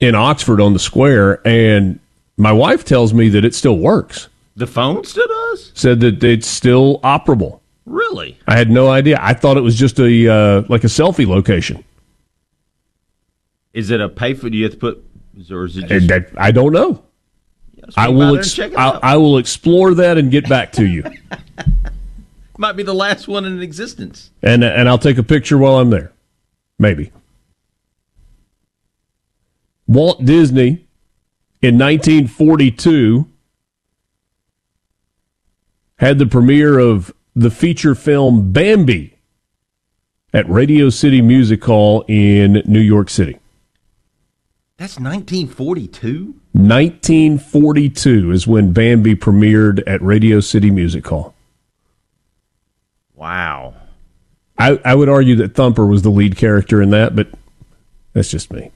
in Oxford on the square, and my wife tells me that it still works. The phone still does? Said that it's still operable. Really? I had no idea. I thought it was just a like a selfie location. Is it a pay for? Do you have to put? Or is it just? I don't know. I will explore that and get back to you. Might be the last one in existence. And I'll take a picture while I'm there. Maybe. Walt Disney in 1942 had the premiere of the feature film Bambi at Radio City Music Hall in New York City. That's 1942? 1942 is when Bambi premiered at Radio City Music Hall. Wow. I would argue that Thumper was the lead character in that, but that's just me.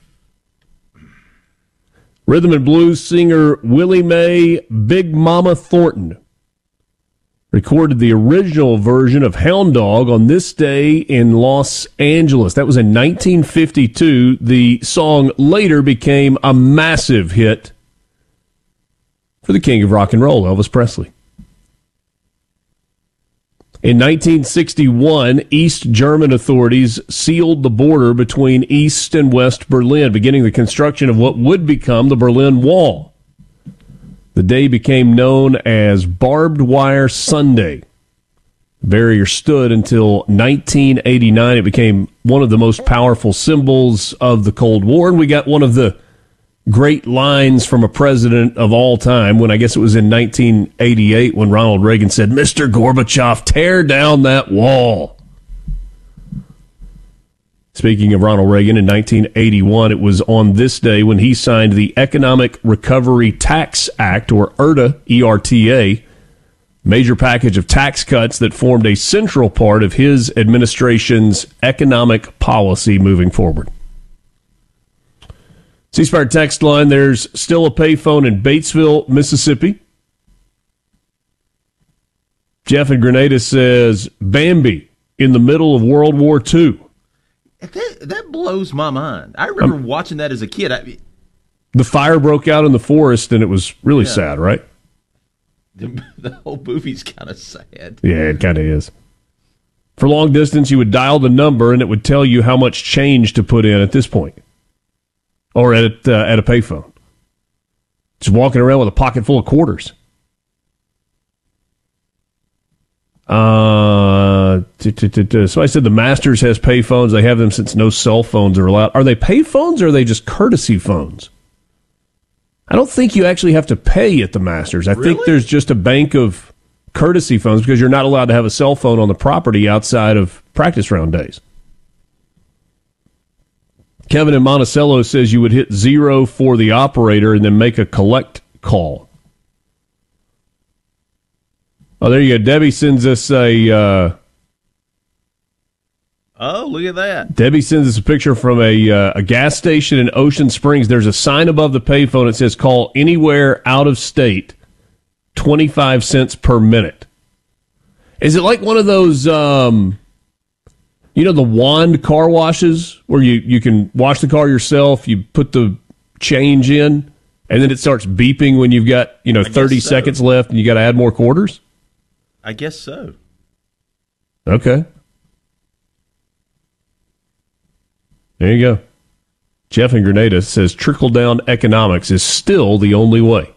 Rhythm and blues singer Willie Mae Big Mama Thornton recorded the original version of Hound Dog on this day in Los Angeles. That was in 1952. The song later became a massive hit for the king of rock and roll, Elvis Presley. In 1961, East German authorities sealed the border between East and West Berlin, beginning the construction of what would become the Berlin Wall. The day became known as Barbed Wire Sunday. The barrier stood until 1989. It became one of the most powerful symbols of the Cold War, and we got one of the great lines from a president of all time when I guess it was in 1988 when Ronald Reagan said, "Mr. Gorbachev, tear down that wall." Speaking of Ronald Reagan, in 1981, it was on this day when he signed the Economic Recovery Tax Act, or ERTA, E-R-T-A, major package of tax cuts that formed a central part of his administration's economic policy moving forward. C-Spire text line, there's still a payphone in Batesville, Mississippi. Jeff in Grenada says, Bambi in the middle of World War II. That blows my mind. I remember watching that as a kid. The fire broke out in the forest, and it was really sad, right? The whole movie's kind of sad. Yeah, it kind of is. For long distance, you would dial the number, and it would tell you how much change to put in at this point. Or at a payphone. Just walking around with a pocket full of quarters. Somebody said the Masters has payphones. They have them since no cell phones are allowed. Are they payphones or are they just courtesy phones? I don't think you actually have to pay at the Masters. I think there's just a bank of courtesy phones because you're not allowed to have a cell phone on the property outside of practice round days. Kevin in Monticello says you would hit 0 for the operator and then make a collect call. Oh, there you go. Debbie sends us a... oh, look at that. Debbie sends us a picture from a gas station in Ocean Springs. There's a sign above the payphone that says call anywhere out of state, 25 cents per minute. Is it like one of those... you know the wand car washes where you can wash the car yourself, you put the change in, and then it starts beeping when you've got 30 seconds left and you got to add more quarters? I guess so. Okay. There you go. Jeff in Grenada says trickle-down economics is still the only way.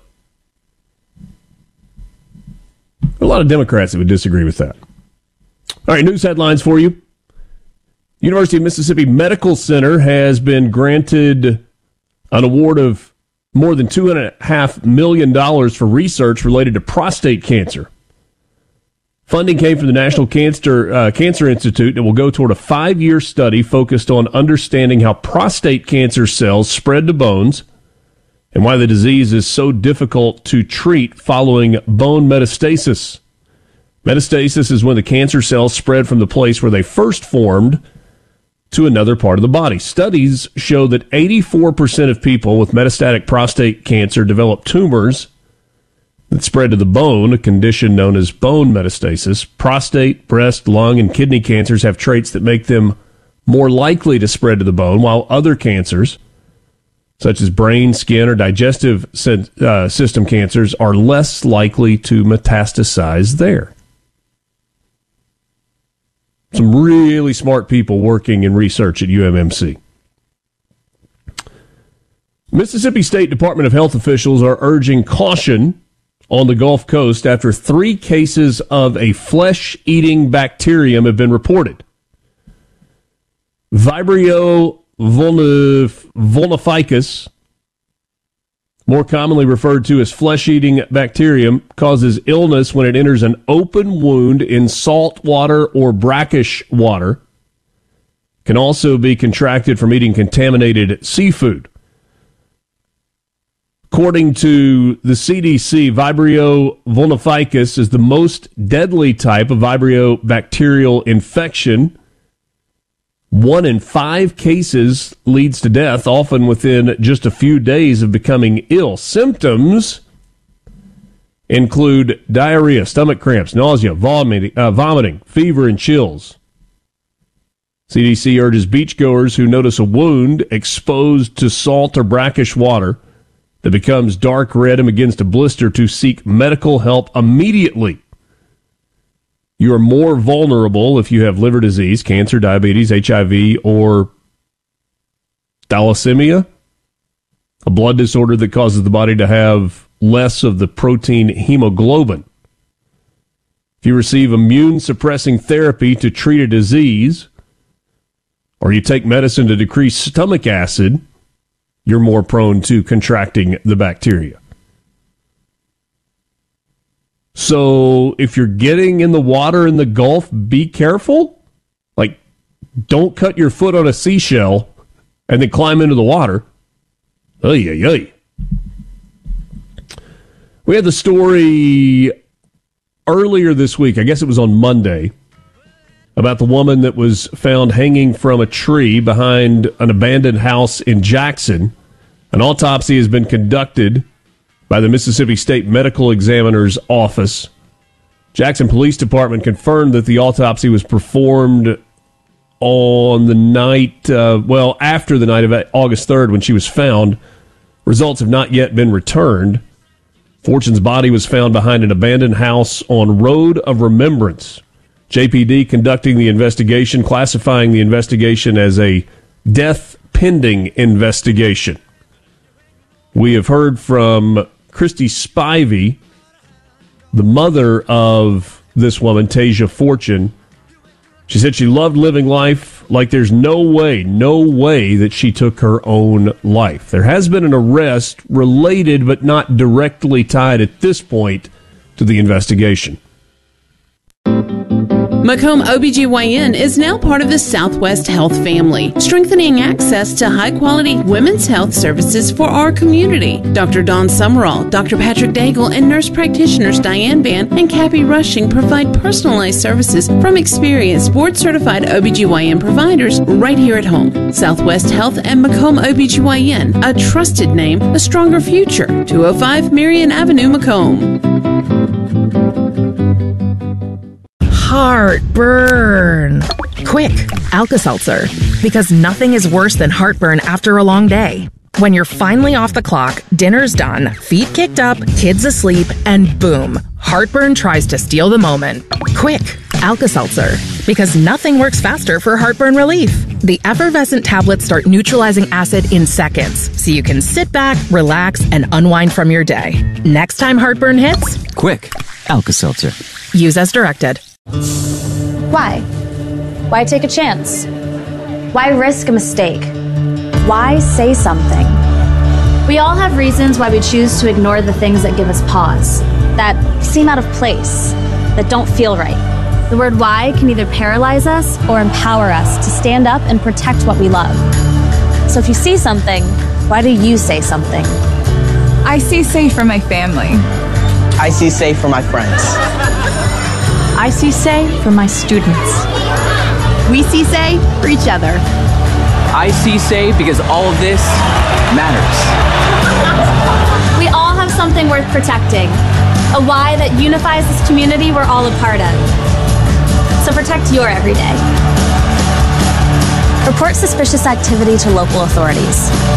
There are a lot of Democrats that would disagree with that. All right, news headlines for you. University of Mississippi Medical Center has been granted an award of more than $2.5 million for research related to prostate cancer. Funding came from the National Cancer Institute and will go toward a 5-year study focused on understanding how prostate cancer cells spread to bones and why the disease is so difficult to treat following bone metastasis. Metastasis is when the cancer cells spread from the place where they first formed to another part of the body. Studies show that 84% of people with metastatic prostate cancer develop tumors that spread to the bone, a condition known as bone metastasis. Prostate, breast, lung, and kidney cancers have traits that make them more likely to spread to the bone, while other cancers, such as brain, skin, or digestive system cancers, are less likely to metastasize there. Some really smart people working in research at UMMC. Mississippi State Department of Health officials are urging caution on the Gulf Coast after 3 cases of a flesh-eating bacterium have been reported. Vibrio vulnificus, more commonly referred to as flesh-eating bacterium, causes illness when it enters an open wound in salt water or brackish water. Can also be contracted from eating contaminated seafood. According to the CDC, Vibrio vulnificus is the most deadly type of Vibrio bacterial infection. 1 in 5 cases leads to death, often within just a few days of becoming ill. Symptoms include diarrhea, stomach cramps, nausea, vomiting, fever, and chills. CDC urges beachgoers who notice a wound exposed to salt or brackish water that becomes dark red and begins to blister to seek medical help immediately. You are more vulnerable if you have liver disease, cancer, diabetes, HIV, or thalassemia, a blood disorder that causes the body to have less of the protein hemoglobin. If you receive immune-suppressing therapy to treat a disease, or you take medicine to decrease stomach acid, you're more prone to contracting the bacteria. So if you're getting in the water in the Gulf, be careful. Like, don't cut your foot on a seashell and then climb into the water. Ay, ay, ay. We had the story earlier this week, I guess it was on Monday, about the woman that was found hanging from a tree behind an abandoned house in Jackson. An autopsy has been conducted by the Mississippi State Medical Examiner's Office. Jackson Police Department confirmed that the autopsy was performed on the night, after the night of August 3rd when she was found. Results have not yet been returned. Fortune's body was found behind an abandoned house on Road of Remembrance. JPD conducting the investigation, classifying the investigation as a death pending investigation. We have heard from Christy Spivey, the mother of this woman, Tasia Fortune. She said she loved living life like there's no way that she took her own life. There has been an arrest related but not directly tied at this point to the investigation. Macomb OBGYN is now part of the Southwest Health family, strengthening access to high-quality women's health services for our community. Dr. Dawn Summerall, Dr. Patrick Daigle, and nurse practitioners Diane Ban and Cappy Rushing provide personalized services from experienced board-certified OBGYN providers right here at home. Southwest Health and Macomb OBGYN, a trusted name, a stronger future. 205 Marion Avenue, Macomb. Heartburn. Quick, Alka-Seltzer. Because nothing is worse than heartburn after a long day. When you're finally off the clock, dinner's done, feet kicked up, kids asleep, and boom, heartburn tries to steal the moment. Quick, Alka-Seltzer. Because nothing works faster for heartburn relief. The effervescent tablets start neutralizing acid in seconds, so you can sit back, relax, and unwind from your day. Next time heartburn hits, quick, Alka-Seltzer. Use as directed. Why? Why take a chance? Why risk a mistake? Why say something? We all have reasons why we choose to ignore the things that give us pause, that seem out of place, that don't feel right. The word why can either paralyze us or empower us to stand up and protect what we love. So if you see something, why do you say something? I see safe for my family. I see safe for my friends. I see say for my students. We see say for each other. I see say because all of this matters. We all have something worth protecting, a why that unifies this community we're all a part of. So protect your everyday. Report suspicious activity to local authorities.